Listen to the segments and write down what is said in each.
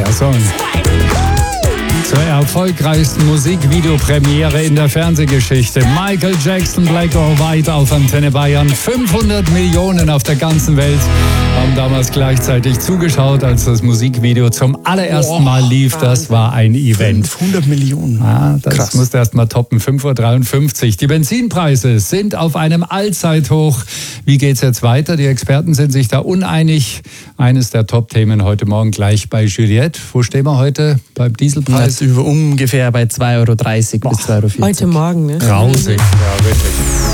Der Song. Zur erfolgreichsten Musikvideopremiere in der Fernsehgeschichte. Michael Jackson, Black or White auf Antenne Bayern. 500 Millionen auf der ganzen Welt haben damals gleichzeitig zugeschaut, als das Musikvideo zum allerersten Mal lief. Das war ein Event. 500 Millionen. Ja, das musste erst mal toppen. 5:53 Uhr. Die Benzinpreise sind auf einem Allzeithoch. Wie geht's jetzt weiter? Die Experten sind sich da uneinig. Eines der Top-Themen heute Morgen gleich bei Juliette. Wo stehen wir heute beim Dieselpreis? Ungefähr bei 2,30 € bis 2,40 €. Heute Morgen, ne? Grausig, ja wirklich.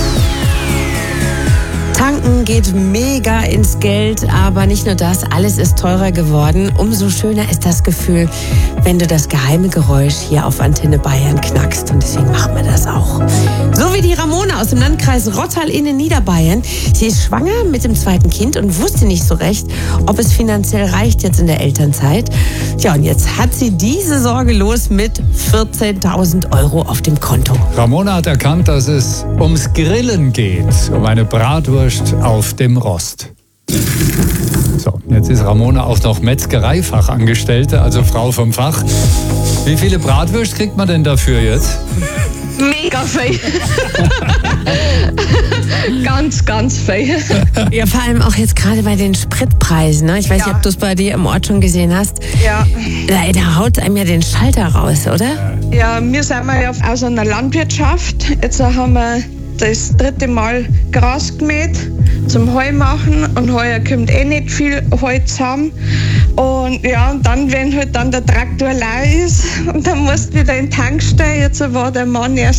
Tanken geht mega ins Geld, aber nicht nur das, alles ist teurer geworden. Umso schöner ist das Gefühl, wenn du das geheime Geräusch hier auf Antenne Bayern knackst. Und deswegen machen wir das auch. So wie die Ramona aus dem Landkreis Rottal in Niederbayern. Sie ist schwanger mit dem zweiten Kind und wusste nicht so recht, ob es finanziell reicht jetzt in der Elternzeit. Ja, und jetzt hat sie diese Sorge los mit 14.000 € auf dem Konto. Ramona hat erkannt, dass es ums Grillen geht, um eine Bratwurst auf dem Rost. So, jetzt ist Ramona auch noch Metzgereifachangestellte, also Frau vom Fach. Wie viele Bratwürste kriegt man denn dafür jetzt? Mega viel. ganz viel. Ja, vor allem auch jetzt gerade bei den Spritpreisen. Ne? Ich weiß nicht, ob du es bei dir im Ort schon gesehen hast. Ja. Da haut einem ja den Schalter raus, oder? Ja, wir sind ja aus einer Landwirtschaft. Jetzt haben wir das 3. Mal Gras gemäht zum Heu machen und heuer kommt nicht viel Heu zusammen. Und ja, und dann, wenn halt dann der Traktor leer ist und dann musst du wieder in den Tank stellen, jetzt war der Mann erst